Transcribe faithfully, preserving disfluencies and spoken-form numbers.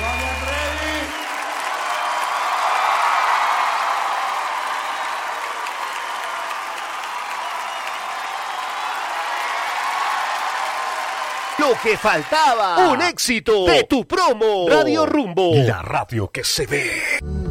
Lo que faltaba, un éxito de tu promo. Radio Rumbo, la radio que se ve.